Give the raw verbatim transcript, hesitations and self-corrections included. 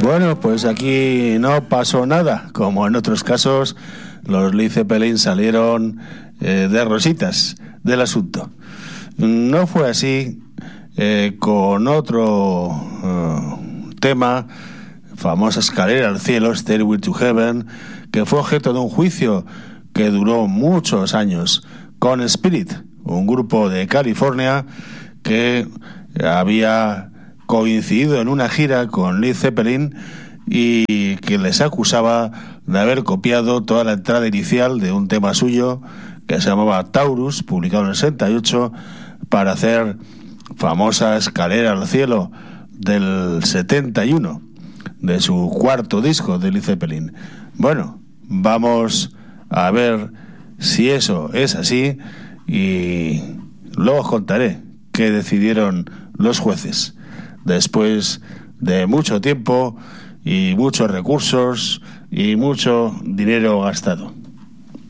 Bueno, pues aquí no pasó nada. Como en otros casos, los Led Zeppelin salieron eh, de rositas del asunto. No fue así eh, con otro uh, tema, famosa escalera al cielo, Stairway to Heaven, que fue objeto de un juicio que duró muchos años con Spirit, un grupo de California que había coincidido en una gira con Led Zeppelin y que les acusaba de haber copiado toda la entrada inicial de un tema suyo que se llamaba Taurus, publicado en el sesenta y ocho, para hacer famosa escalera al cielo del setenta y uno, de su cuarto disco de Led Zeppelin. Bueno, vamos a ver si eso es así y luego os contaré qué decidieron los jueces después de mucho tiempo y muchos recursos y mucho dinero gastado.